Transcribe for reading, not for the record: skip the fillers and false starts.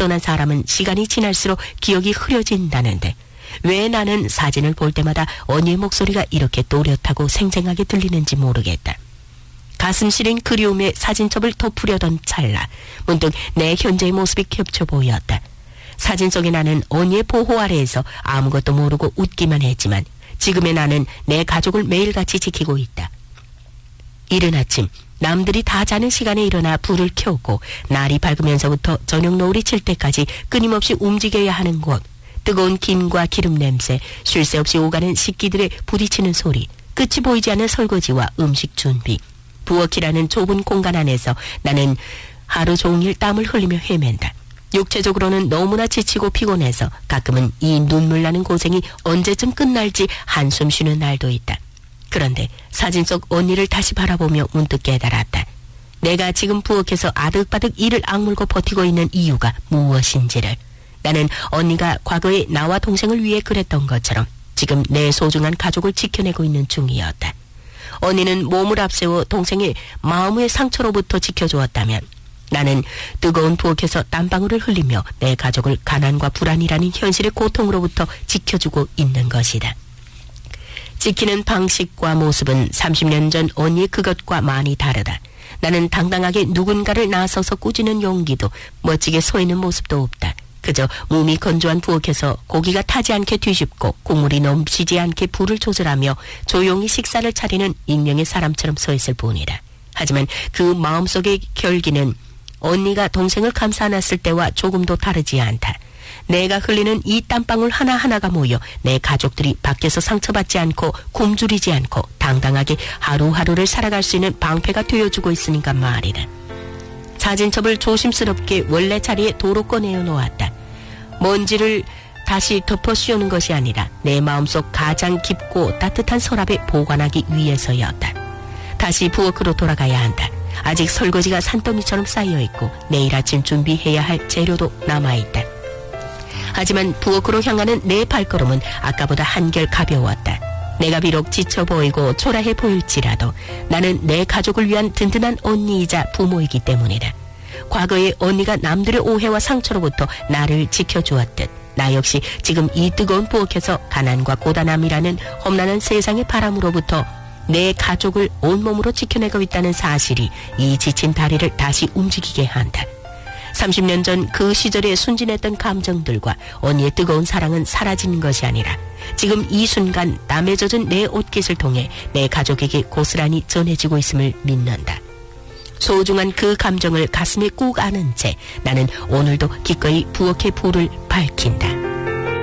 떠난 사람은 시간이 지날수록 기억이 흐려진다는데 왜 나는 사진을 볼 때마다 언니의 목소리가 이렇게 또렷하고 생생하게 들리는지 모르겠다. 가슴 시린 그리움에 사진첩을 덮으려던 찰나 문득 내 현재의 모습이 겹쳐 보였다. 사진 속의 나는 언니의 보호 아래에서 아무것도 모르고 웃기만 했지만 지금의 나는 내 가족을 매일같이 지키고 있다. 이른 아침 남들이 다 자는 시간에 일어나 불을 켜고 날이 밝으면서부터 저녁 노을이 칠 때까지 끊임없이 움직여야 하는 곳, 뜨거운 김과 기름 냄새, 쉴 새 없이 오가는 식기들의 부딪히는 소리, 끝이 보이지 않는 설거지와 음식 준비, 부엌이라는 좁은 공간 안에서 나는 하루 종일 땀을 흘리며 헤맨다. 육체적으로는 너무나 지치고 피곤해서 가끔은 이 눈물 나는 고생이 언제쯤 끝날지 한숨 쉬는 날도 있다. 그런데 사진 속 언니를 다시 바라보며 문득 깨달았다. 내가 지금 부엌에서 아득바득 이를 악물고 버티고 있는 이유가 무엇인지를. 나는 언니가 과거에 나와 동생을 위해 그랬던 것처럼 지금 내 소중한 가족을 지켜내고 있는 중이었다. 언니는 몸을 앞세워 동생의 마음의 상처로부터 지켜주었다면 나는 뜨거운 부엌에서 땀방울을 흘리며 내 가족을 가난과 불안이라는 현실의 고통으로부터 지켜주고 있는 것이다. 지키는 방식과 모습은 30년 전 언니의 그것과 많이 다르다. 나는 당당하게 누군가를 나서서 꾸짖는 용기도 멋지게 서 있는 모습도 없다. 그저 몸이 건조한 부엌에서 고기가 타지 않게 뒤집고 국물이 넘치지 않게 불을 조절하며 조용히 식사를 차리는 익명의 사람처럼 서 있을 뿐이다. 하지만 그 마음속의 결기는 언니가 동생을 감싸 안았을 때와 조금도 다르지 않다. 내가 흘리는 이 땀방울 하나하나가 모여 내 가족들이 밖에서 상처받지 않고 굶주리지 않고 당당하게 하루하루를 살아갈 수 있는 방패가 되어주고 있으니까 말이다. 사진첩을 조심스럽게 원래 자리에 도로 꺼내어 놓았다. 먼지를 다시 덮어 씌우는 것이 아니라 내 마음속 가장 깊고 따뜻한 서랍에 보관하기 위해서였다. 다시 부엌으로 돌아가야 한다. 아직 설거지가 산더미처럼 쌓여있고 내일 아침 준비해야 할 재료도 남아있다. 하지만 부엌으로 향하는 내 발걸음은 아까보다 한결 가벼웠다. 내가 비록 지쳐 보이고 초라해 보일지라도 나는 내 가족을 위한 든든한 언니이자 부모이기 때문이다. 과거에 언니가 남들의 오해와 상처로부터 나를 지켜주었듯 나 역시 지금 이 뜨거운 부엌에서 가난과 고단함이라는 험난한 세상의 바람으로부터 내 가족을 온몸으로 지켜내고 있다는 사실이 이 지친 다리를 다시 움직이게 한다. 30년 전 그 시절에 순진했던 감정들과 언니의 뜨거운 사랑은 사라지는 것이 아니라 지금 이 순간 땀에 젖은 내 옷깃을 통해 내 가족에게 고스란히 전해지고 있음을 믿는다. 소중한 그 감정을 가슴에 꾹 안은 채 나는 오늘도 기꺼이 부엌의 불을 밝힌다.